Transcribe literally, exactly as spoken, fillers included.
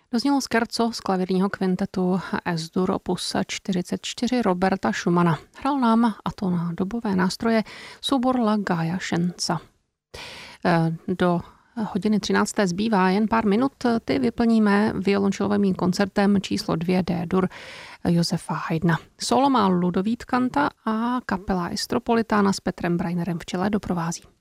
Doznělo scherzo z klavírního kvintetu S-dur opus čtyřicet čtyři Roberta Schumana. Hrál nám, a to na dobové nástroje, soubor La Gaia Scienza. Do hodiny třinácté zbývá jen pár minut, ty vyplníme violončelovým koncertem číslo dvě D-dur Josefa Haydna. Solo má Ludovít Kanta a kapela Estropolitana s Petrem Brainerem v čele doprovází.